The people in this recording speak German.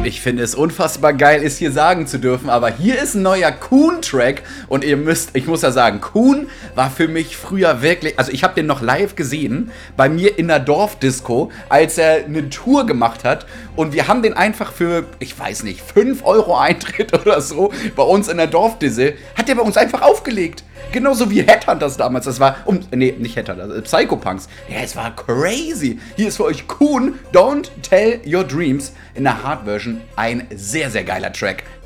Ich finde es unfassbar geil, es hier sagen zu dürfen, aber hier ist ein neuer Kuhn-Track und ich muss ja sagen, Kuhn war für mich früher wirklich, also ich habe den noch live gesehen, bei mir in der Dorfdisco, als er eine Tour gemacht hat und wir haben den einfach für, ich weiß nicht, 5 Euro Eintritt oder so, bei uns in der Dorfdisse, hat der bei uns einfach aufgelegt. Genauso wie Headhunters damals, das war, nicht Headhunters, Psychopunks. Ja, es war crazy. Hier ist für euch Kuhn, Don't Tell Your Dreams in der Hard Version, ein sehr, sehr geiler Track.